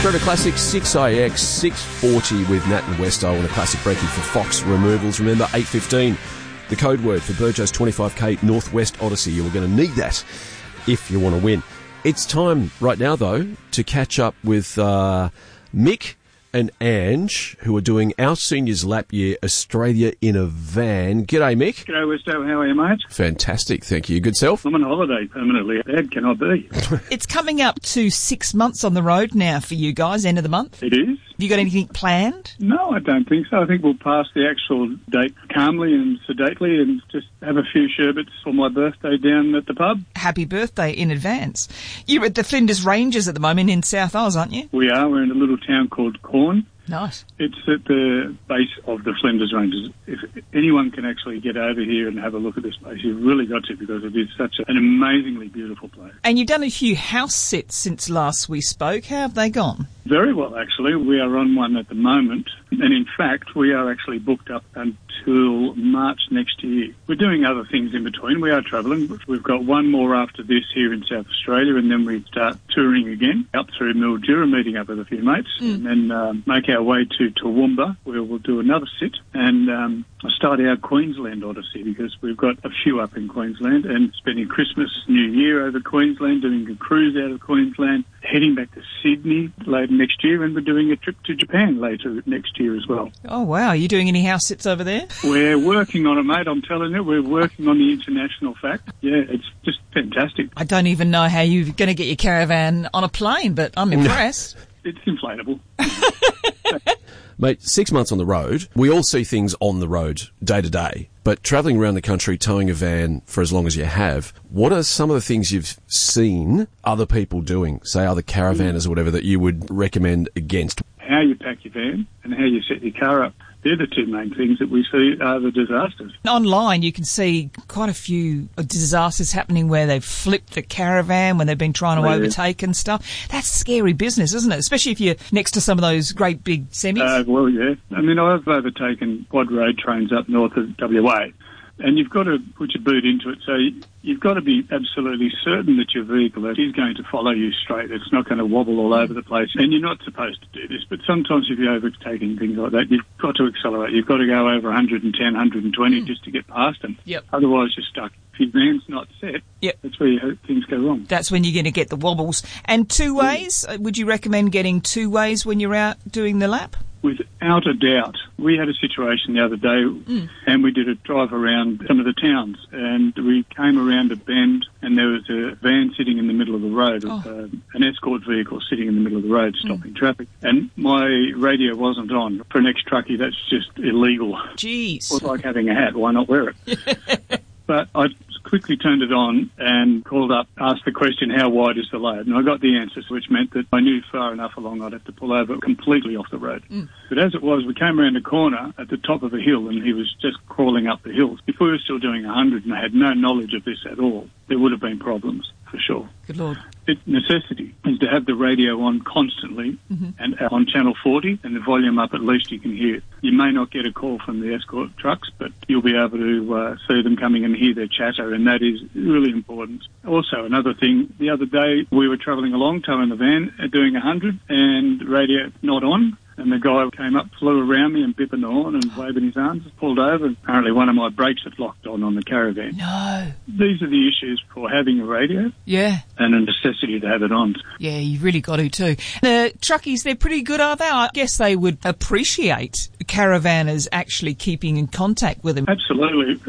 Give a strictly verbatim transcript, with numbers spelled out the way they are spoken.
Shredder Classic six I X six forty with Nat and Westo on a classic breaking for Fox Removals. Remember, eight fifteen, the code word for Burjo's twenty-five K Northwest Odyssey. You're going to need that if you want to win. It's time right now, though, to catch up with uh, Mick and Ange, who are doing our Seniors Lap Year Australia in a van. G'day, Mick. G'day, Westo. How are you, mate? Fantastic, thank you. Good self? I'm on holiday permanently. How bad can I be? It's coming up to six months on the road now for you guys, end of the month. It is. Have you got anything planned? No, I don't think so. I think we'll pass the actual date calmly and sedately and just have a few sherbets for my birthday down at the pub. Happy birthday in advance. You're at the Flinders Ranges at the moment in South Oz, aren't you? We are. We're in a little town called Corn. Nice. It's at the base of the Flinders Ranges. If anyone can actually get over here and have a look at this place, you've really got to, because it is such an amazingly beautiful place. And you've done a few house sits since last we spoke. How have they gone? Very well, actually. We are on one at the moment, and in fact, we are actually booked up until March next year. We're doing other things in between. We are travelling. We've got one more after this here in South Australia, and then we start touring again up through Mildura, meeting up with a few mates, mm. and then um, make our way to Toowoomba, where we'll do another sit, and um, start our Queensland Odyssey, because we've got a few up in Queensland, and spending Christmas, New Year over Queensland, doing a cruise out of Queensland, heading back to Sydney later next year, and we're doing a trip to Japan later next year as well. Oh, wow. Are you doing any house sits over there? We're working on it, mate, I'm telling you. We're working on the international fact. Yeah, it's just fantastic. I don't even know how you're going to get your caravan on a plane, but I'm impressed. It's inflatable. Mate, six months on the road, we all see things on the road day to day, but travelling around the country, towing a van for as long as you have, what are some of the things you've seen other people doing, say other caravanners or whatever, that you would recommend against? How you pack your van and how you set your car up. They're the two main things that we see are the disasters. Online, you can see quite a few disasters happening where they've flipped the caravan when they've been trying to oh, yeah. overtake and stuff. That's scary business, isn't it? Especially if you're next to some of those great big semis. Uh, well, yeah. I mean, I've overtaken quad road trains up north of W A, and you've got to put your boot into it. So you've got to be absolutely certain that your vehicle is going to follow you straight. It's not going to wobble all over the place. And you're not supposed to do this, but sometimes if you're overtaking things like that, you've got to accelerate. You've got to go over one hundred ten, one hundred twenty mm. just to get past them. Yep. Otherwise, you're stuck. If your van's not set, yep. that's where you hope things go wrong. That's when you're going to get the wobbles. And two ways? Mm. Would you recommend getting two ways when you're out doing the lap? Without a doubt. We had a situation the other day, mm. and we did a drive around some of the towns, and we came around a bend, and there was a van sitting in the middle of the road, oh. uh, an escort vehicle sitting in the middle of the road stopping mm. traffic, and my radio wasn't on. For an ex-truckie, that's just illegal. Jeez. It's like having a hat. Why not wear it? But I quickly turned it on and called up, asked the question, how wide is the load? And I got the answers, which meant that I knew far enough along I'd have to pull over completely off the road. Mm. But as it was, we came around a corner at the top of a hill, and he was just crawling up the hills. If we were still doing one hundred and I had no knowledge of this at all, there would have been problems, for sure. Good Lord. It, necessity is to have the radio on constantly mm-hmm. and on channel forty, and the volume up, at least you can hear it. You may not get a call from the escort trucks, but you'll be able to uh, see them coming and hear their chatter, and that is really important. Also, another thing, the other day we were travelling along, towing the van, uh, doing one hundred, and radio not on. And the guy came up, flew around me and bipping the horn and waving his arms, pulled over. And apparently one of my brakes had locked on on the caravan. No. These are the issues for having a radio. Yeah. And a necessity to have it on. Yeah, you've really got to too. The truckies, they're pretty good, are they? I guess they would appreciate caravanners actually keeping in contact with them. Absolutely.